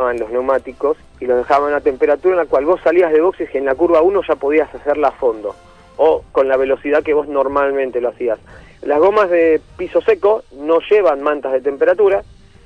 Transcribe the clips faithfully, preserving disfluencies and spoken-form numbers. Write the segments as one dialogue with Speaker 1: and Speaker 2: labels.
Speaker 1: enfriaban los neumáticos y los dejaban a una temperatura en la cual vos salías de boxes y en la curva uno ya podías hacerla a fondo, o con la velocidad que vos normalmente lo hacías. Las gomas de piso seco no llevan mantas de temperatura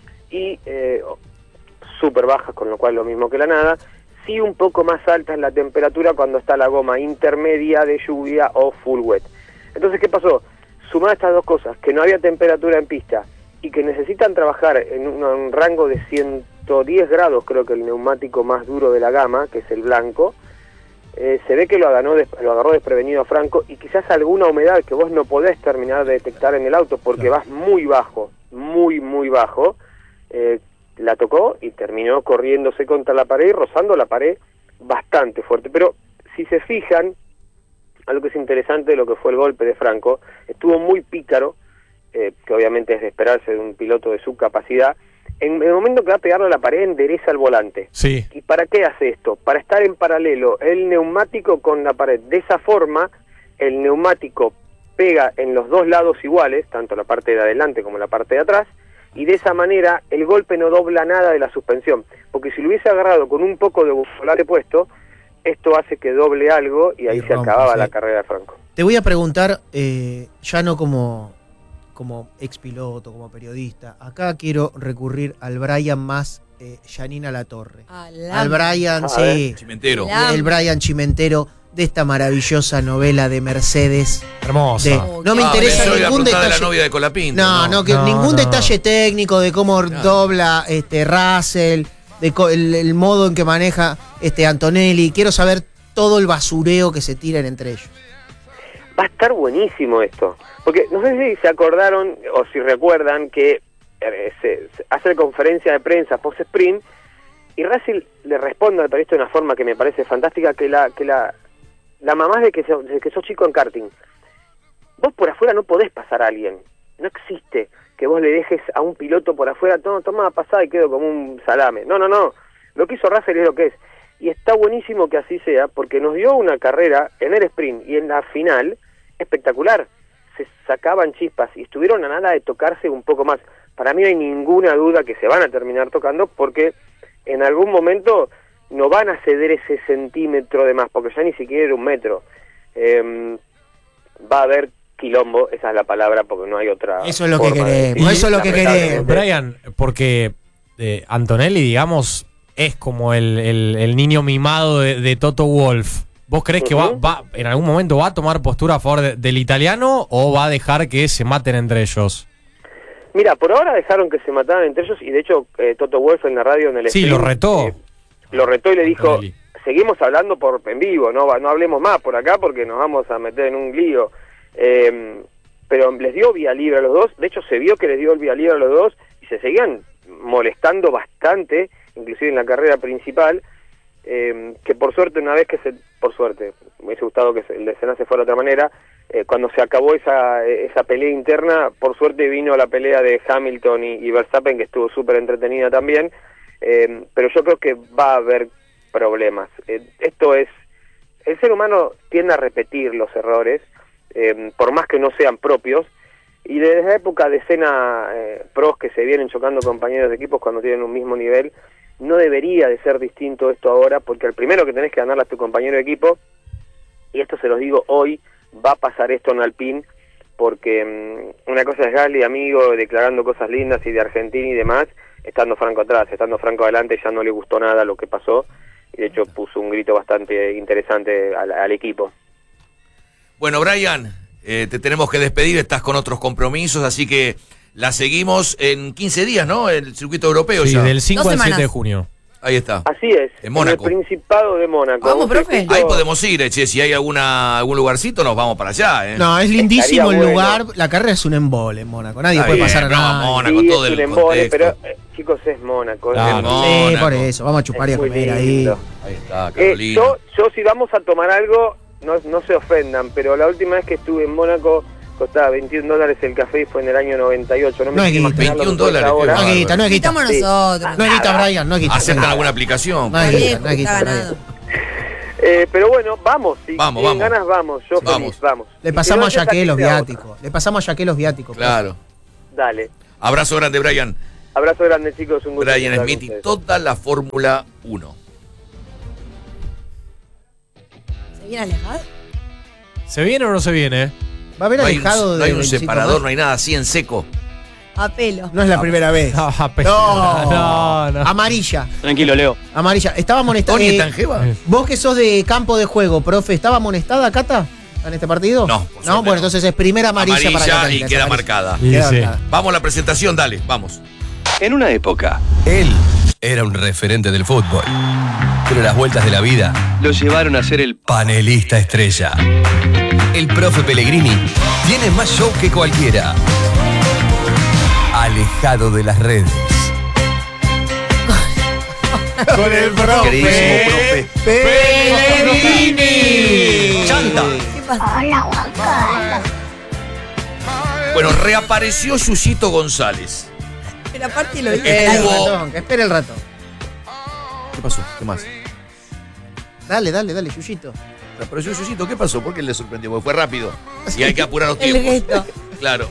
Speaker 1: y eh, súper bajas, con lo cual lo mismo que la nada, sí un poco más alta es la temperatura cuando está la goma intermedia de lluvia o full wet. Entonces, ¿qué pasó? Sumar estas dos cosas, que no había temperatura en pista y que necesitan trabajar en un, un rango de ciento diez grados, creo que el neumático más duro de la gama, que es el blanco, eh, se ve que lo agarró, lo agarró desprevenido a Franco, y quizás alguna humedad que vos no podés terminar de detectar en el auto porque claro, vas muy bajo, muy, muy bajo, eh, la tocó y terminó corriéndose contra la pared y rozando la pared bastante fuerte. Pero si se fijan, algo que es interesante de lo que fue el golpe de Franco, estuvo muy pícaro, eh, que obviamente es de esperarse de un piloto de su capacidad. En el momento que va a pegarle a la pared, endereza el volante.
Speaker 2: Sí.
Speaker 1: ¿Y para qué hace esto? Para estar en paralelo el neumático con la pared. De esa forma, el neumático pega en los dos lados iguales, tanto la parte de adelante como la parte de atrás, y de esa manera el golpe no dobla nada de la suspensión, porque si lo hubiese agarrado con un poco de volante puesto, esto hace que doble algo y ahí y se rompe, acababa sí. la carrera de Franco.
Speaker 3: Te voy a preguntar, eh, ya no como, como expiloto, como periodista, acá quiero recurrir al Brian más eh, Janina Latorre. Al Brian,
Speaker 1: ah,
Speaker 3: sí.
Speaker 2: Chimentero.
Speaker 3: El Brian Chimentero de esta maravillosa novela de Mercedes.
Speaker 2: Hermosa.
Speaker 3: De, no me
Speaker 2: ah,
Speaker 3: interesa
Speaker 2: soy
Speaker 3: ningún
Speaker 2: la
Speaker 3: detalle.
Speaker 2: De la novia de Colapinto.
Speaker 3: No, no, no, que
Speaker 2: no
Speaker 3: ningún
Speaker 2: no.
Speaker 3: detalle técnico de cómo no. dobla este Russell, de co el, el modo en que maneja este Antonelli. Quiero saber todo el basureo que se tiran entre ellos.
Speaker 1: Va a estar buenísimo esto, porque no sé si se acordaron o si recuerdan que eh, se, se hace conferencia de prensa post-sprint y Russell le responde al periodista de una forma que me parece fantástica, que la que la la mamá de que, so, de que sos chico en karting, vos por afuera no podés pasar a alguien, no existe que vos le dejes a un piloto por afuera, toma, toma pasada y quedo como un salame, no, no, no, lo que hizo Russell es lo que es, y está buenísimo que así sea, porque nos dio una carrera en el sprint y en la final espectacular, se sacaban chispas y estuvieron a nada de tocarse un poco más. Para mí no hay ninguna duda que se van a terminar tocando, porque en algún momento no van a ceder ese centímetro de más, porque ya ni siquiera era un metro. Eh, va a haber quilombo, esa es la palabra, porque no hay otra.
Speaker 3: Eso es lo que queremos, eso es lo que queremos.
Speaker 2: Brian, porque eh, Antonelli, digamos, es como el, el, el niño mimado de, de Toto Wolff. ¿Vos creés uh-huh. que va, va en algún momento va a tomar postura a favor de, del italiano o va a dejar que se maten entre ellos?
Speaker 1: Mira, por ahora dejaron que se mataran entre ellos y de hecho eh, Toto Wolff en la radio en el
Speaker 2: Sí,
Speaker 1: stream,
Speaker 2: lo retó.
Speaker 1: Eh, lo retó y le dijo,
Speaker 2: Antonelli.
Speaker 1: seguimos hablando por en vivo, no no hablemos más por acá porque nos vamos a meter en un lío. Eh, pero les dio vía libre a los dos, de hecho se vio que les dio el vía libre a los dos y se seguían molestando bastante, inclusive en la carrera principal, eh, que por suerte una vez que se, por suerte, me hubiese gustado que el desenlace fuera de otra manera, eh, cuando se acabó esa esa pelea interna, por suerte vino la pelea de Hamilton y, y Verstappen, que estuvo súper entretenida también, eh, pero yo creo que va a haber problemas. Eh, esto es, el ser humano tiende a repetir los errores, eh, por más que no sean propios, y desde la época de Senna, eh, pros que se vienen chocando compañeros de equipos cuando tienen un mismo nivel, no debería de ser distinto esto ahora, porque el primero que tenés que ganarle a tu compañero de equipo, y esto se los digo hoy, va a pasar esto en Alpine, porque um, una cosa es Gasly, amigo, declarando cosas lindas y de Argentina y demás, estando Franco atrás, estando Franco adelante ya no le gustó nada lo que pasó, y de hecho puso un grito bastante interesante al, al equipo.
Speaker 4: Bueno, Brian, eh, te tenemos que despedir, estás con otros compromisos, así que la seguimos en quince días, ¿no? El circuito europeo
Speaker 2: sí,
Speaker 4: ya.
Speaker 2: del cinco al siete de junio.
Speaker 4: Ahí está.
Speaker 1: Así es,
Speaker 4: en Mónaco.
Speaker 1: En el Principado de Mónaco.
Speaker 5: Vamos, profe.
Speaker 4: Ahí podemos ir, che, si hay alguna algún lugarcito nos vamos para allá, ¿eh?
Speaker 3: No, es lindísimo
Speaker 1: Estaría
Speaker 3: el lugar,
Speaker 1: bueno.
Speaker 3: La carrera es un embole en Mónaco, nadie
Speaker 4: Está
Speaker 3: puede
Speaker 4: bien,
Speaker 3: pasar a
Speaker 4: no,
Speaker 3: nada.
Speaker 4: Mónaco,
Speaker 1: Sí,
Speaker 4: todo
Speaker 1: es
Speaker 4: el
Speaker 1: un embole,
Speaker 4: contexto.
Speaker 1: pero eh, chicos, es Mónaco.
Speaker 2: Claro.
Speaker 1: Es
Speaker 3: Sí,
Speaker 4: Mónaco.
Speaker 3: por eso, vamos a chupar y a
Speaker 1: muy
Speaker 3: comer ahí.
Speaker 1: lindo.
Speaker 4: Ahí está,
Speaker 1: Eh,
Speaker 4: Carolina.
Speaker 1: yo, yo si vamos a tomar algo, no, no se ofendan, pero la última vez que estuve en Mónaco costaba veintiún dólares el café y fue en el año noventa y ocho. No, me
Speaker 3: No es
Speaker 1: quiero
Speaker 3: guita.
Speaker 1: imaginar lo que
Speaker 4: veintiún
Speaker 1: cuesta
Speaker 4: dólares,
Speaker 1: ahora.
Speaker 3: No es guita, no es guita.
Speaker 5: Estamos
Speaker 1: Sí.
Speaker 5: nosotros.
Speaker 3: No es guita, Brian, no es guita.
Speaker 4: ¿Aceptan
Speaker 3: no es
Speaker 4: alguna
Speaker 3: guita.
Speaker 4: aplicación?
Speaker 3: No es
Speaker 5: Viejo,
Speaker 3: guita, no es
Speaker 5: está
Speaker 3: guita. no es
Speaker 5: ganado.
Speaker 3: guita.
Speaker 1: Eh, pero bueno, vamos, si
Speaker 4: Vamos,
Speaker 1: tienen
Speaker 4: vamos.
Speaker 1: ganas, vamos, yo
Speaker 4: Vamos.
Speaker 1: feliz, vamos.
Speaker 3: Le
Speaker 1: Y
Speaker 3: pasamos
Speaker 1: si no,
Speaker 3: a Yaqué
Speaker 1: esa
Speaker 3: los
Speaker 1: que sea
Speaker 3: viáticos. Le pasamos a Yaqué los viáticos.
Speaker 4: Claro.
Speaker 1: otra. Dale.
Speaker 4: Abrazo grande, Brian.
Speaker 1: Abrazo grande, chicos. Un gusto.
Speaker 4: Brian Smith y toda la Fórmula uno.
Speaker 5: ¿Se viene alejado?
Speaker 2: ¿Se viene o no se viene?
Speaker 3: Va a haber
Speaker 4: No hay
Speaker 3: alejado
Speaker 4: un,
Speaker 3: de
Speaker 4: no hay un
Speaker 3: Benzito
Speaker 4: separador,
Speaker 3: más.
Speaker 4: no hay nada así en seco.
Speaker 5: A pelo.
Speaker 3: No es la primera vez.
Speaker 2: No, ape-
Speaker 3: No,
Speaker 2: no, no.
Speaker 3: Amarilla.
Speaker 6: Tranquilo, Leo.
Speaker 3: Amarilla. ¿Estaba amonestada?
Speaker 4: ¿Tony
Speaker 3: eh,
Speaker 4: está en Jeva?
Speaker 3: vos que sos de campo de juego, profe, ¿estaba amonestada Cata en este partido?
Speaker 4: No, por
Speaker 3: No,
Speaker 4: suerte
Speaker 3: bueno,
Speaker 4: no.
Speaker 3: entonces es primera amarilla,
Speaker 4: Amarilla
Speaker 3: para Catalina.
Speaker 4: y
Speaker 3: es
Speaker 4: queda
Speaker 3: amarilla.
Speaker 4: marcada.
Speaker 2: Y
Speaker 3: Queda
Speaker 2: sí.
Speaker 3: marcada.
Speaker 4: Vamos a la presentación, dale, vamos.
Speaker 6: En una época,
Speaker 7: Él era un referente del fútbol, pero las vueltas de la vida,
Speaker 6: lo llevaron a ser el
Speaker 7: panelista estrella. El profe Pellegrini tiene más show que cualquiera. Alejado de las redes.
Speaker 3: Con el profe.
Speaker 4: Queridísimo profe.
Speaker 3: Pellegrini.
Speaker 6: Chanta.
Speaker 5: ¿Qué pasa?
Speaker 4: Bueno, reapareció Yuyito González.
Speaker 5: Pero aparte lo dice.
Speaker 3: Espera el
Speaker 4: Hubo-
Speaker 3: ratón, que espere el ratón.
Speaker 4: ¿Qué pasó? ¿Qué más?
Speaker 3: Dale, dale, dale, Yuyito.
Speaker 4: Pero yo, Yuyito, ¿qué pasó? ¿Por qué le sorprendió? Porque fue rápido. Y hay que apurar los
Speaker 5: El
Speaker 4: tiempos.
Speaker 5: gesto.
Speaker 4: Claro.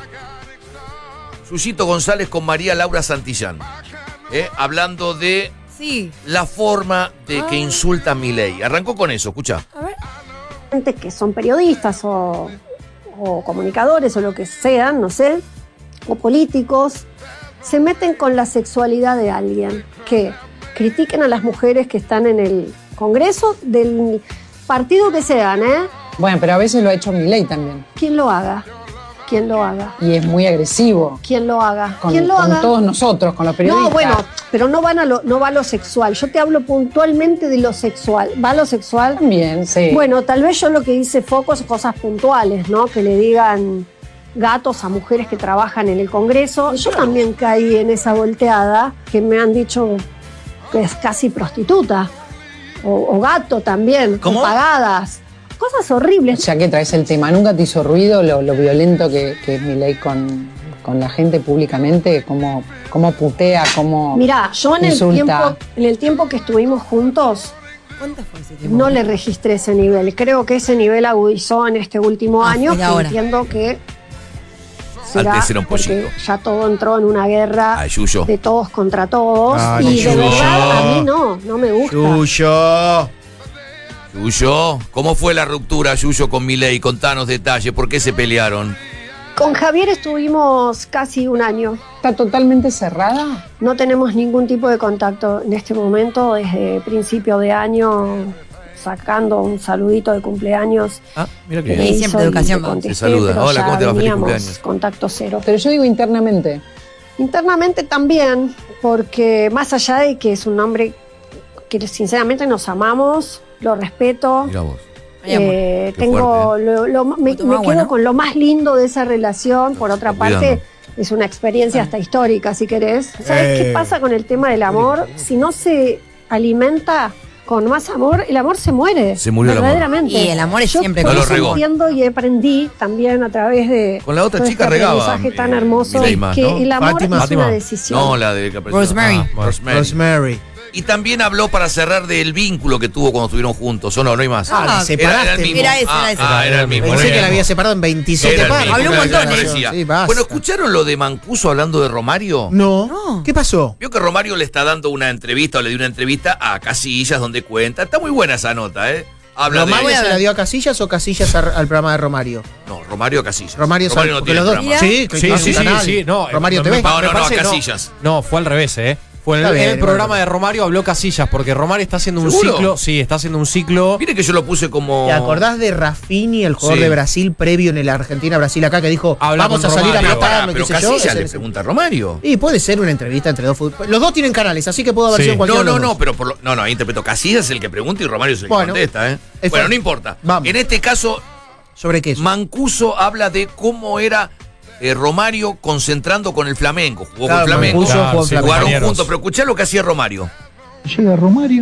Speaker 4: Yuyito González con María Laura Santillán. ¿eh? Hablando de
Speaker 5: Sí.
Speaker 4: la forma de que insulta a Milei. Arrancó con eso, escucha.
Speaker 5: A ver.
Speaker 8: gente que son periodistas o, o comunicadores o lo que sean, no sé, o políticos, se meten con la sexualidad de alguien, que critiquen a las mujeres que están en el Congreso del partido que sean, ¿eh?
Speaker 9: Bueno, pero a veces lo ha hecho Milei también.
Speaker 8: ¿Quién lo haga? ¿Quién lo haga?
Speaker 9: Y es muy agresivo
Speaker 8: ¿Quién lo haga?
Speaker 9: con,
Speaker 8: ¿Quién lo
Speaker 9: con
Speaker 8: haga?
Speaker 9: todos nosotros, con los periodistas.
Speaker 8: No, bueno, pero no van a lo, no va a lo sexual. Yo te hablo puntualmente de lo sexual. ¿Va a lo sexual?
Speaker 9: También, sí.
Speaker 8: Bueno, tal vez yo lo que hice foco es cosas puntuales, ¿no? Que le digan gatos a mujeres que trabajan en el Congreso. Yo también caí en esa volteada que me han dicho que es casi prostituta. O, o gato también,
Speaker 4: ¿Cómo?
Speaker 8: o pagadas. Cosas horribles.
Speaker 9: Ya que traes el tema, ¿nunca te hizo ruido lo, lo violento que, que es Milei con, con la gente públicamente? ¿Cómo, cómo putea, cómo
Speaker 8: Mirá, yo en el,
Speaker 9: insulta?
Speaker 8: tiempo, en el tiempo que estuvimos juntos,
Speaker 5: ¿Cuánto fue ese tiempo?
Speaker 8: no le registré ese nivel. Creo que ese nivel agudizó en este último
Speaker 5: Ah,
Speaker 8: año,
Speaker 5: fue
Speaker 8: que
Speaker 5: ahora.
Speaker 8: entiendo que será
Speaker 4: Antes era un
Speaker 8: porque
Speaker 4: pollito.
Speaker 8: ya todo entró en una guerra
Speaker 4: Ah, Yuyo.
Speaker 8: de todos contra todos.
Speaker 3: Ah,
Speaker 8: y de
Speaker 3: Yuyo.
Speaker 8: verdad a mí no, no me gusta.
Speaker 3: Yuyo.
Speaker 4: Yuyo, ¿cómo fue la ruptura, Yuyo, con Milei? Contanos detalles, ¿por qué se pelearon?
Speaker 8: Con Javier estuvimos casi un año.
Speaker 9: ¿Está totalmente cerrada?
Speaker 8: No tenemos ningún tipo de contacto en este momento, desde principio de año, sacando un saludito de cumpleaños.
Speaker 2: Ah, mira
Speaker 8: que
Speaker 2: que
Speaker 8: me
Speaker 5: Sí,
Speaker 8: hizo
Speaker 5: siempre
Speaker 8: y
Speaker 5: educación
Speaker 8: le
Speaker 5: va.
Speaker 8: contesté,
Speaker 4: Se saluda.
Speaker 8: pero
Speaker 4: Hola,
Speaker 8: ya
Speaker 4: ¿cómo te va? Feliz
Speaker 8: veníamos
Speaker 4: cumpleaños.
Speaker 8: contacto cero.
Speaker 9: Pero yo digo internamente.
Speaker 8: Internamente también, porque más allá de que es un hombre que sinceramente nos amamos, lo respeto.
Speaker 4: Mira vos.
Speaker 5: Ay, amor.
Speaker 8: Eh,
Speaker 4: Qué
Speaker 8: tengo
Speaker 4: fuerte,
Speaker 8: lo- lo- me,
Speaker 5: Toma
Speaker 8: me
Speaker 5: agua,
Speaker 8: quedo
Speaker 5: ¿no?
Speaker 8: con lo más lindo de esa relación. Por otra
Speaker 4: Está cuidando.
Speaker 8: parte, es una experiencia hasta histórica, si querés. ¿Sabes
Speaker 3: Eh.
Speaker 8: qué pasa con el tema del amor? Si no se alimenta con más amor, el amor se muere.
Speaker 4: Se murió el amor.
Speaker 8: verdaderamente.
Speaker 5: Y el amor es
Speaker 8: Yo
Speaker 5: siempre
Speaker 8: por
Speaker 4: No lo
Speaker 8: eso
Speaker 4: regó.
Speaker 8: entiendo y aprendí también a través de
Speaker 4: Con la otra
Speaker 8: todo
Speaker 4: chica
Speaker 8: este
Speaker 4: regaba,
Speaker 8: aprendizaje tan
Speaker 4: eh,
Speaker 8: hermoso
Speaker 4: Milei más,
Speaker 8: que
Speaker 4: ¿no?
Speaker 8: el amor
Speaker 3: Fátima.
Speaker 8: es
Speaker 2: Fátima.
Speaker 8: una decisión.
Speaker 4: No, la de que apareció.
Speaker 5: Rosemary.
Speaker 4: Ah, Rosemary.
Speaker 3: Rosemary.
Speaker 4: Y también habló para cerrar del vínculo que tuvo cuando estuvieron juntos, ¿o no? No hay más.
Speaker 8: Ah,
Speaker 3: la
Speaker 4: Era,
Speaker 3: separaste.
Speaker 4: era el mismo.
Speaker 5: Era ese,
Speaker 4: ah,
Speaker 5: era ese.
Speaker 4: ah, era el mismo.
Speaker 3: Pensé
Speaker 4: era
Speaker 3: que
Speaker 4: el
Speaker 3: la había
Speaker 4: mismo.
Speaker 3: separado en veintisiete
Speaker 4: Era el
Speaker 3: partes.
Speaker 4: mismo,
Speaker 5: Habló un
Speaker 4: era
Speaker 5: montón,
Speaker 4: el mismo,
Speaker 5: ¿eh?
Speaker 4: parecía.
Speaker 3: Sí, basta.
Speaker 4: Bueno, ¿escucharon lo de Mancuso hablando de Romario?
Speaker 3: No.
Speaker 5: No.
Speaker 3: ¿Qué pasó?
Speaker 4: Vio que Romario le está dando una entrevista o le dio una entrevista a Casillas donde cuenta. Está muy buena esa nota, ¿eh? Habla
Speaker 3: ¿Romario
Speaker 4: de.
Speaker 3: se la dio a Casillas o Casillas a- al programa de Romario?
Speaker 4: No, Romario a Casillas.
Speaker 3: Romario,
Speaker 4: Romario no
Speaker 3: porque
Speaker 4: tiene
Speaker 3: los dos.
Speaker 4: programa.
Speaker 3: Sí, que
Speaker 2: Sí,
Speaker 3: tiene
Speaker 2: sí,
Speaker 3: un
Speaker 2: sí,
Speaker 3: canal.
Speaker 2: sí, no,
Speaker 3: Romario
Speaker 2: me-
Speaker 3: T V.
Speaker 2: me-
Speaker 4: No, no, no,
Speaker 2: parece
Speaker 4: a
Speaker 2: que
Speaker 4: Casillas.
Speaker 2: No, fue al revés, ¿eh? Fue en el,
Speaker 3: Está bien,
Speaker 2: en el
Speaker 3: igual.
Speaker 2: programa de Romario habló Casillas, porque Romario está haciendo un
Speaker 4: ¿Seguro?
Speaker 2: ciclo. Sí, está haciendo un ciclo.
Speaker 4: Mire que yo lo puse como.
Speaker 3: ¿Te acordás de Rafinha, el jugador
Speaker 4: Sí.
Speaker 3: de Brasil, previo en el Argentina-Brasil acá, que dijo,
Speaker 2: Habla
Speaker 3: vamos
Speaker 2: con
Speaker 3: a salir a
Speaker 2: Romario.
Speaker 4: Pero, pará,
Speaker 3: matarnos,
Speaker 4: pero
Speaker 3: qué sé yo?
Speaker 4: Casillas
Speaker 3: Es
Speaker 4: le
Speaker 3: el-
Speaker 4: pregunta a Romario.
Speaker 3: Y puede ser una entrevista entre dos futbolistas. Los dos tienen canales, así que puedo haber
Speaker 2: Sí.
Speaker 3: sido en cualquiera
Speaker 4: No, no,
Speaker 3: de los
Speaker 4: no,
Speaker 3: dos.
Speaker 4: pero por lo, no, no, ahí interpreto. Casillas es el que pregunta y Romario es el que
Speaker 3: Bueno,
Speaker 4: contesta, ¿eh?
Speaker 3: es
Speaker 4: Bueno,
Speaker 3: fácil.
Speaker 4: no importa.
Speaker 3: Vamos.
Speaker 4: En este caso,
Speaker 3: ¿Sobre qué es?
Speaker 4: Mancuso habla de cómo era eh, Romario concentrando con el Flamengo. Jugó
Speaker 3: Claro,
Speaker 4: con el Flamengo.
Speaker 3: Mancuso
Speaker 2: Claro,
Speaker 3: jugó en
Speaker 2: sí,
Speaker 3: Flamengo.
Speaker 4: Jugaron
Speaker 2: compañeros.
Speaker 4: juntos, pero escuchá lo que hacía Romario.
Speaker 10: Llega Romario,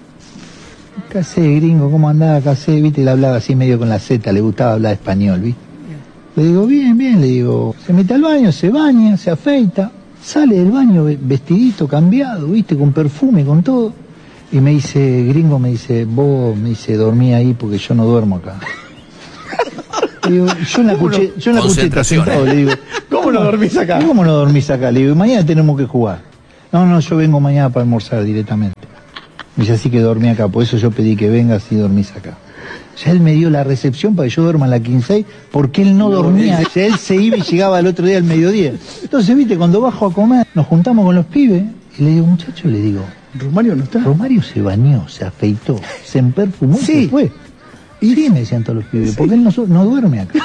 Speaker 10: ¿qué hace, gringo? ¿Cómo andaba? ¿Qué hace? ¿Viste? Le hablaba así medio con la Z, le gustaba hablar español, ¿viste? Le digo, bien, bien, le digo, se mete al baño, se baña, se afeita, sale del baño ve- vestidito, cambiado, ¿viste? Con perfume, con todo. Y me dice, gringo, me dice, vos, me dice, dormí ahí porque yo no duermo acá. Le digo, yo en la, cuche- yo en la cucheta
Speaker 4: Concentración,
Speaker 10: sentado,
Speaker 4: ¿eh?
Speaker 10: le digo, ¿cómo ¿Cómo no dormís acá? ¿Cómo no dormís acá? Le digo, mañana tenemos que jugar. No, no, yo vengo mañana para almorzar directamente. Me dice, así que dormí acá, por eso yo pedí que vengas y dormís acá. Ya él me dio la recepción para que yo duerma en la quince porque él no, no dormía. Ya él se iba y llegaba al otro día al mediodía. Entonces, viste, cuando bajo a comer, nos juntamos con los pibes y le digo, muchacho, le digo, Romario no está. Romario se bañó, se afeitó, se perfumó y sí. se fue. Y sí, me decían todos los pibes, sí. porque él no, no duerme acá.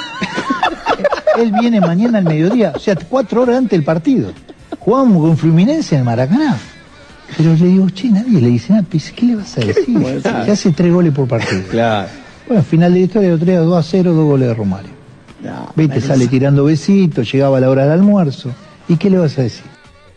Speaker 10: Él viene mañana al mediodía, o sea, cuatro horas antes del partido. Jugamos con Fluminense en el Maracaná. Pero le digo, che, nadie le dice nada. ¿Qué le vas a decir? Bueno, que hace tres goles por partido. Claro. Bueno, final de la historia, tres a dos a cero, dos goles de Romario. No, viste, sale tirando besitos, llegaba a la hora del almuerzo. ¿Y qué le vas a decir?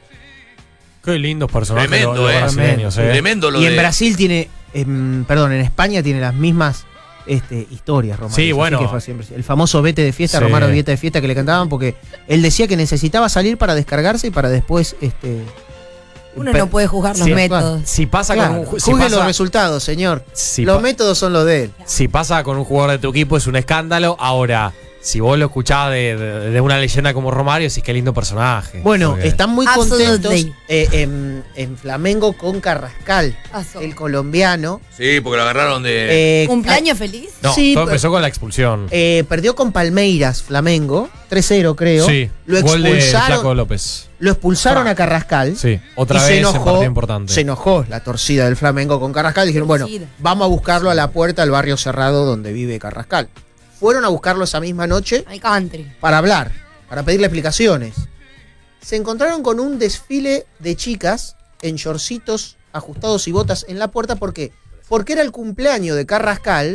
Speaker 2: Qué lindos personajes.
Speaker 4: Tremendo,
Speaker 2: los, los
Speaker 4: eh.
Speaker 2: brasileños, eh.
Speaker 3: Tremendo lo y de... en Brasil tiene, eh, perdón, en España tiene las mismas este, historias, Romario.
Speaker 2: Sí, bueno.
Speaker 3: Que fue siempre, el famoso vete de fiesta, sí. Romario vete de fiesta que le cantaban porque él decía que necesitaba salir para descargarse y para después... este
Speaker 5: Uno no puede juzgar los
Speaker 2: sí,
Speaker 5: métodos.
Speaker 2: Si pasa
Speaker 3: claro,
Speaker 2: con un, si
Speaker 3: juzgue
Speaker 2: pasa,
Speaker 3: los resultados, señor.
Speaker 2: Si
Speaker 3: los
Speaker 2: pa-
Speaker 3: métodos son los de él.
Speaker 2: Si pasa con un jugador de tu equipo es un escándalo. Ahora, si vos lo escuchás de, de, de una leyenda como Romario, decís qué lindo personaje.
Speaker 3: Bueno, porque... están muy
Speaker 5: Absolutely.
Speaker 3: contentos eh, en, en Flamengo con Carrascal, Paso. el colombiano.
Speaker 4: Sí, porque lo agarraron de...
Speaker 5: Eh, ¿Cumpleaños feliz?
Speaker 2: No,
Speaker 3: sí,
Speaker 2: todo empezó con la expulsión.
Speaker 3: Eh, perdió con Palmeiras, Flamengo, tres cero creo.
Speaker 2: Sí,
Speaker 3: lo
Speaker 2: gol de
Speaker 3: expulsaron,
Speaker 2: Flaco López.
Speaker 3: Lo expulsaron a Carrascal.
Speaker 2: Sí, otra vez
Speaker 3: se enojó,
Speaker 2: en partido importante.
Speaker 3: Se enojó la torcida del Flamengo con Carrascal. Dijeron, bueno, vamos a buscarlo a la puerta del barrio cerrado donde vive Carrascal. Fueron a buscarlo esa misma noche para hablar, para pedirle explicaciones. Se encontraron con un desfile de chicas en shortcitos ajustados y botas en la puerta. ¿Por qué? Porque era el cumpleaños de Carrascal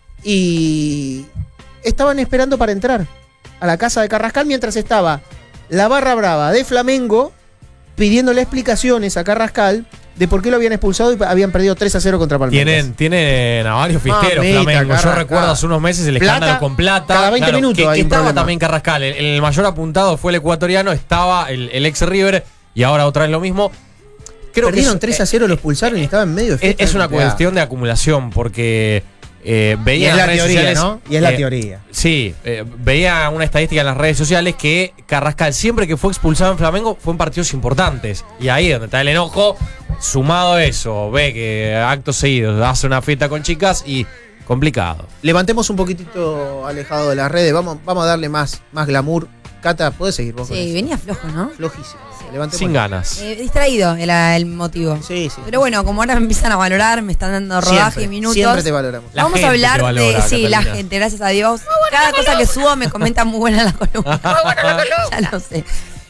Speaker 3: y estaban esperando para entrar a la casa de Carrascal mientras estaba la barra brava de Flamengo pidiéndole explicaciones a Carrascal de por qué lo habían expulsado y habían perdido tres a cero contra Palmeiras.
Speaker 2: Tienen, tienen a varios fiesteros,
Speaker 3: Mamita,
Speaker 2: Flamengo.
Speaker 3: Carrascal.
Speaker 2: Yo recuerdo hace unos meses el
Speaker 3: Plata,
Speaker 2: escándalo con Plata.
Speaker 3: cada veinte
Speaker 2: claro,
Speaker 3: minutos
Speaker 2: que,
Speaker 3: hay
Speaker 2: que
Speaker 3: un
Speaker 2: estaba
Speaker 3: problema.
Speaker 2: también Carrascal. El, el mayor apuntado fue el ecuatoriano, estaba el, el ex River y ahora otra vez lo mismo. Creo
Speaker 3: Perdieron
Speaker 2: que es,
Speaker 3: tres a cero, lo expulsaron y estaba en medio de fiesta.
Speaker 2: Es, es una cuestión de acumulación porque eh, veía
Speaker 3: y es
Speaker 2: en las
Speaker 3: la
Speaker 2: redes
Speaker 3: teoría,
Speaker 2: sociales,
Speaker 3: ¿no? Y es la
Speaker 2: eh,
Speaker 3: teoría.
Speaker 2: Sí, eh, veía una estadística en las redes sociales que Carrascal siempre que fue expulsado en Flamengo fue en partidos importantes. Y ahí es donde está el enojo. Sumado a eso, ve que actos seguidos hace una fiesta con chicas y complicado.
Speaker 3: Levantemos un poquitito alejado de las redes, vamos, vamos a darle más, más glamour. Cata, ¿podés seguir vos?
Speaker 5: Sí, venía flojo, ¿no?
Speaker 3: Flojísimo.
Speaker 2: Sí. Sin ganas.
Speaker 5: Eh, distraído era el motivo.
Speaker 3: Sí, sí.
Speaker 5: Pero bueno, como ahora me empiezan a valorar, me están dando rodaje
Speaker 3: siempre,
Speaker 5: y minutos.
Speaker 3: Siempre te valoramos.
Speaker 5: La Vamos a hablar valora, de. Sí, Catalina. La gente, gracias a Dios. Cada cosa que subo me comenta muy buena la columna. Muy buena la columna. Ya lo sé.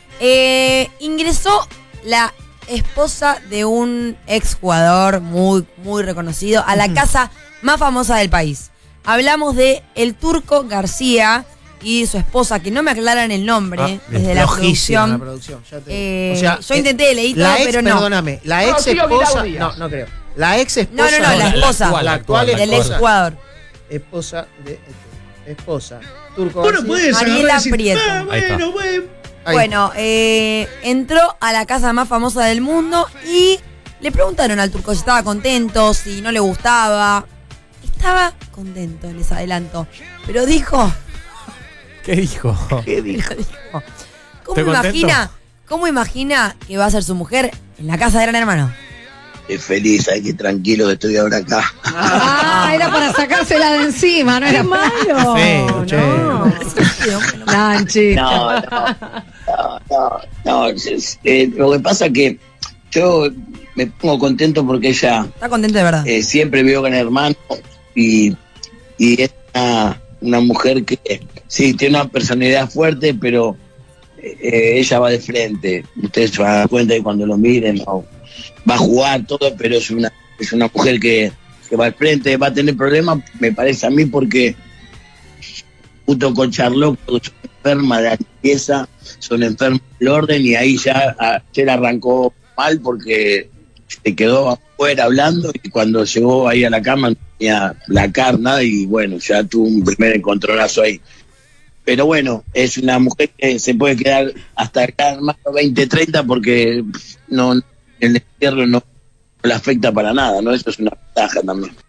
Speaker 5: Eh, ingresó la esposa de un exjugador muy, muy reconocido a la uh-huh. casa más famosa del país. Hablamos de el Turco García y su esposa, que no me aclaran el nombre ah, desde la producción.
Speaker 3: La producción. Ya te...
Speaker 5: eh,
Speaker 3: o sea,
Speaker 5: yo intenté leer todo,
Speaker 3: ex,
Speaker 5: pero no.
Speaker 3: Perdóname, la ex esposa. No, no creo. La ex esposa.
Speaker 5: No, no, no, la esposa.
Speaker 3: La, la actual
Speaker 5: del
Speaker 3: esposa.
Speaker 5: ex jugador.
Speaker 3: Esposa de. Esposa. Turco
Speaker 11: bueno,
Speaker 3: García.
Speaker 5: Mariela
Speaker 11: decir,
Speaker 5: Prieto.
Speaker 11: Ah, bueno, bueno.
Speaker 5: Bueno, eh, entró a la casa más famosa del mundo y le preguntaron al turco si estaba contento, si no le gustaba. Estaba contento, les adelanto. Pero dijo...
Speaker 2: ¿Qué dijo?
Speaker 3: ¿Qué dijo?
Speaker 5: ¿Cómo imagina, ¿Cómo imagina que va a ser su mujer en la casa de Gran Hermano?
Speaker 12: Es feliz, ay, que tranquilo que estoy ahora acá.
Speaker 13: Ah, era para sacársela de encima, no era malo.
Speaker 3: Feo, che.
Speaker 13: No, Nanchi.
Speaker 12: No, no, no, no, no es, eh, lo que pasa es que yo me pongo contento porque ella...
Speaker 5: Está contenta de verdad.
Speaker 12: Eh, siempre veo Gran Hermano y, y es una, una mujer que sí, tiene una personalidad fuerte, pero eh, ella va de frente. Ustedes se van a dar cuenta que cuando lo miren... No, va a jugar todo, pero es una es una mujer que, que va al frente, va a tener problemas, me parece a mí, porque junto con Charlotte, son enfermas de la limpieza, son enfermas del orden, y ahí ya ayer arrancó mal porque se quedó afuera hablando, y cuando llegó ahí a la cama no tenía la carne, y bueno, ya tuvo un primer encontronazo ahí. Pero bueno, es una mujer que se puede quedar hasta acá más de veinte, treinta, porque no... el encierro no, no le afecta para nada, ¿no? Eso es una ventaja también.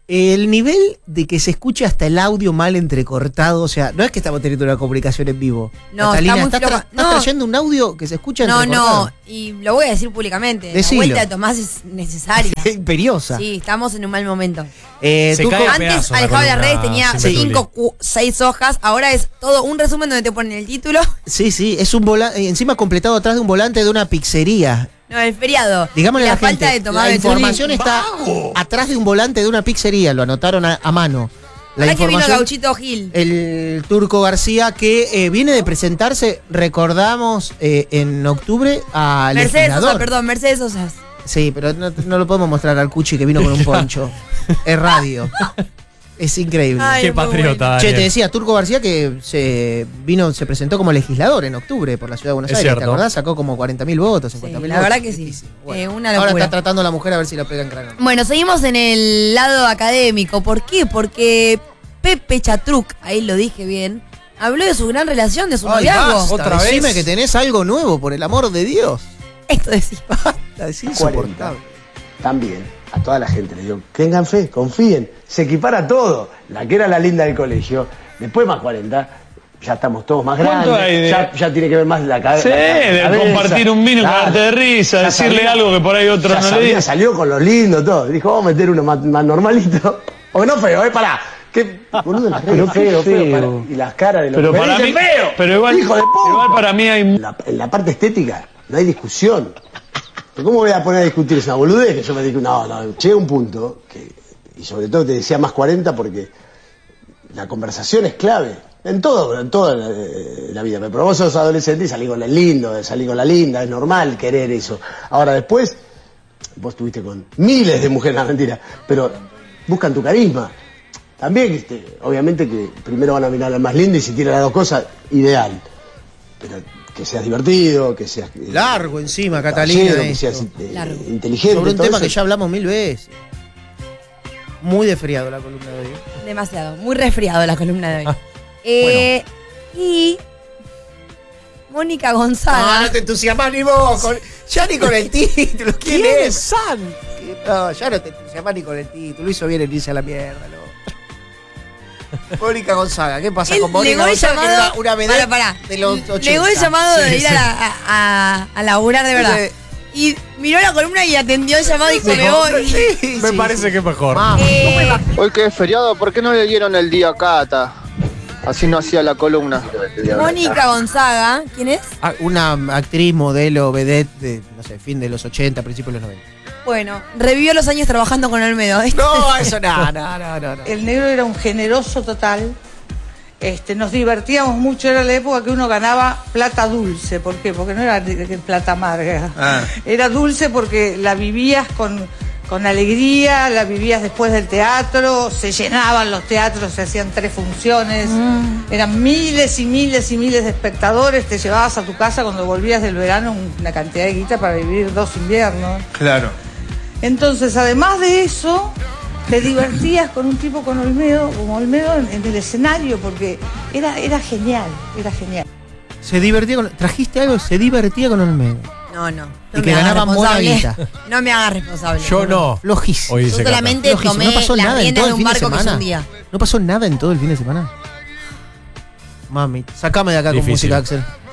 Speaker 3: El nivel de que se escuche hasta el audio mal entrecortado, o sea, no es que estamos teniendo una comunicación en vivo.
Speaker 5: No,
Speaker 3: Catalina,
Speaker 5: está muy
Speaker 3: ¿estás,
Speaker 5: floja.
Speaker 3: tra- estás
Speaker 5: No.
Speaker 3: trayendo un audio que se escucha
Speaker 5: No,
Speaker 3: entrecortado?
Speaker 5: no, y lo voy a decir públicamente.
Speaker 3: Decilo.
Speaker 5: La vuelta de Tomás es necesaria.
Speaker 3: Imperiosa.
Speaker 5: Sí, estamos en un mal momento.
Speaker 3: Eh,
Speaker 2: Se
Speaker 3: tú
Speaker 2: cae
Speaker 3: co-
Speaker 2: a
Speaker 5: Antes
Speaker 2: pedazos la
Speaker 5: Alejandro de las
Speaker 2: columna
Speaker 5: Redes tenía
Speaker 2: sin Betuli.
Speaker 5: cinco, cu- seis hojas, ahora es todo un resumen donde te ponen el título.
Speaker 3: Sí, sí, es un volante, encima completado atrás de un volante de una pizzería.
Speaker 5: No, el feriado.
Speaker 3: Digámosle
Speaker 5: Y
Speaker 3: a
Speaker 5: la
Speaker 3: la gente,
Speaker 5: falta de Tomás
Speaker 3: la
Speaker 5: Betuli.
Speaker 3: información está atrás de un volante de una pizzería, lo anotaron a, a mano. La
Speaker 5: Ahora que vino
Speaker 3: información,
Speaker 5: Gauchito Gil.
Speaker 3: el Turco García, que eh, viene de presentarse, recordamos, eh, en octubre al
Speaker 5: Mercedes
Speaker 3: legislador.
Speaker 5: Sosa, perdón, Mercedes Sosa.
Speaker 3: Sí, pero no, no lo podemos mostrar al Cuchi que vino con un poncho. Es radio. Es increíble.
Speaker 5: Ay,
Speaker 2: Qué
Speaker 5: es muy
Speaker 2: patriota,
Speaker 3: Che, te
Speaker 2: Daniel.
Speaker 3: decía, Turco García que se vino, se presentó como legislador en octubre por la ciudad de Buenos
Speaker 2: Es
Speaker 3: Aires, ¿te
Speaker 2: cierto.
Speaker 3: acordás? Sacó como cuarenta mil votos, cincuenta mil
Speaker 5: la
Speaker 3: votos.
Speaker 5: verdad que sí.
Speaker 3: Riquísimo.
Speaker 5: Eh, una
Speaker 3: Ahora
Speaker 5: locura.
Speaker 3: está tratando la mujer a ver si la pega en cráneo.
Speaker 5: Bueno, seguimos en el lado académico. ¿Por qué? Porque Pepe Chatruc, ahí lo dije bien, habló de su gran relación, de su
Speaker 3: Ay,
Speaker 5: noviazgo.
Speaker 3: basta,
Speaker 2: ¿Otra
Speaker 3: decime
Speaker 2: vez?
Speaker 3: que tenés algo nuevo, por el amor de Dios.
Speaker 5: Esto decía.
Speaker 3: Basta, es insoportable.
Speaker 11: También a toda la gente le digo, tengan fe, confíen, se equipara todo. La que era la linda del colegio, después más cuarenta, ya estamos todos más
Speaker 14: ¿Cuánto
Speaker 11: grandes,
Speaker 14: hay de-
Speaker 11: ya, ya tiene que ver más la cabeza.
Speaker 14: Sí, de compartir un vino y cagarte de risa,
Speaker 11: Ya
Speaker 14: decirle
Speaker 11: sabía-
Speaker 14: algo que por ahí otros
Speaker 11: ya
Speaker 14: no le
Speaker 11: sabía,
Speaker 14: dicen.
Speaker 11: Salió con los lindos, todo. Dijo, vamos a meter uno más, más normalito. O no feo, eh, pará. ¿Qué? Boludo, las redes, feo, feo. para- y las caras de los
Speaker 14: Pero
Speaker 11: que
Speaker 14: para
Speaker 11: dicen
Speaker 14: mí-
Speaker 11: feo.
Speaker 14: pero igual-
Speaker 11: Hijo de puta.
Speaker 14: igual para mí hay-
Speaker 11: En la, en la parte estética no hay discusión. ¿Cómo voy a poner a discutir? Es una boludez que yo me digo, no, no, llega un punto que, y sobre todo te decía más cuarenta porque la conversación es clave. En todo, en toda la, la vida. Pero vos sos adolescente y salís con el lindo, salís con la linda, es normal querer eso. Ahora después, vos estuviste con miles de mujeres, no, mentira, pero buscan tu carisma. También, este, obviamente que primero van a mirar al más lindo y si tiene las dos cosas, ideal. Pero que seas divertido, que seas... eh,
Speaker 3: Largo encima, Catalina.
Speaker 11: caballero, que
Speaker 3: esto.
Speaker 11: seas eh,
Speaker 5: Largo.
Speaker 11: inteligente.
Speaker 3: Sobre un
Speaker 11: todo
Speaker 3: tema
Speaker 11: eso.
Speaker 3: que ya hablamos mil veces. Muy desfriado la columna de hoy.
Speaker 5: Demasiado. Muy resfriado la columna de hoy. Eh, Y Mónica Gonzaga.
Speaker 3: No, no te entusiasmas ni vos. con- ya ni con el título. ¿Quién,
Speaker 2: ¿Quién
Speaker 3: es?
Speaker 2: es San?
Speaker 3: No, ya no te entusiasmas ni con el título. Hizo bien en irse a la mierda, ¿no? Mónica Gonzaga, ¿qué pasa
Speaker 5: Él
Speaker 3: con Mónica
Speaker 5: negó el
Speaker 3: Gonzaga? Que era
Speaker 5: llamado-
Speaker 3: una, una vedette
Speaker 5: Pará, pará.
Speaker 3: de los ochenta.
Speaker 5: Llegó el llamado de
Speaker 3: Sí,
Speaker 5: ir
Speaker 3: sí.
Speaker 5: a, la- a, a- a laburar de verdad. Y miró la columna y atendió el llamado y dijo, me voy.
Speaker 3: Sí,
Speaker 2: Me
Speaker 3: sí,
Speaker 2: parece
Speaker 3: sí.
Speaker 2: que es mejor.
Speaker 3: Vamos.
Speaker 5: Eh,
Speaker 15: Hoy que es feriado, ¿por qué no le dieron el día a Cata? Así no hacía la columna.
Speaker 5: Mónica Gonzaga, ¿quién es?
Speaker 3: Ah, una actriz, modelo, vedette de, no sé, fin de los ochenta, principios de los noventa.
Speaker 5: Bueno, revivió los años trabajando con Olmedo.
Speaker 3: No, eso no, no, no, no, no.
Speaker 16: El negro era un generoso total. Este, nos divertíamos mucho, era la época que uno ganaba plata dulce. ¿Por qué? Porque no era de- de plata amarga.
Speaker 4: Ah.
Speaker 16: Era dulce porque la vivías con, con alegría, la vivías después del teatro, se llenaban los teatros, se hacían tres funciones, eran miles y miles y miles de espectadores, te llevabas a tu casa cuando volvías del verano una cantidad de guita para vivir dos inviernos.
Speaker 4: Claro.
Speaker 16: Entonces, además de eso, te divertías con un tipo con Olmedo, como Olmedo en, en el escenario, porque era, era genial, era genial.
Speaker 3: Se divertía con. Trajiste algo, se divertía con Olmedo.
Speaker 5: No, no.
Speaker 3: Y
Speaker 5: no
Speaker 3: que
Speaker 5: me hagas
Speaker 3: ganaban buena
Speaker 5: responsable.
Speaker 3: guita.
Speaker 5: No me hagas responsable.
Speaker 2: Yo no.
Speaker 3: Flojísimo.
Speaker 2: Hoy
Speaker 5: Yo
Speaker 2: dice Cata.
Speaker 5: solamente
Speaker 3: Flojísimo.
Speaker 5: tomé
Speaker 3: No pasó
Speaker 5: las
Speaker 3: nada en
Speaker 5: riendas
Speaker 3: todo
Speaker 5: de
Speaker 3: el
Speaker 5: un
Speaker 3: fin de
Speaker 5: barco que
Speaker 3: semana.
Speaker 5: es un día.
Speaker 3: No pasó nada en todo el fin de semana. Mami, sacame de acá
Speaker 2: Difícil.
Speaker 3: con música, Axel.